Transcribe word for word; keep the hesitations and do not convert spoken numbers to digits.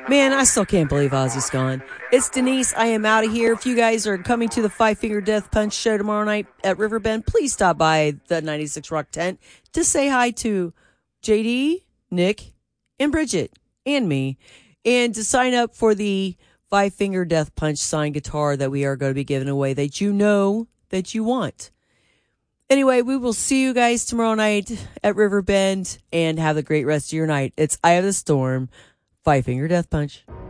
Man, I still can't believe Ozzy's gone. It's Denise. I am out of here. If you guys are coming to the Five Finger Death Punch show tomorrow night at Riverbend, please stop by the ninety-six Rock tent to say hi to J D, Nick, and Bridget, and me, and to sign up for the Five Finger Death Punch signed guitar that we are going to be giving away that you know that you want. Anyway, we will see you guys tomorrow night at Riverbend, and have a great rest of your night. It's Eye of the Storm, Five Finger Death Punch.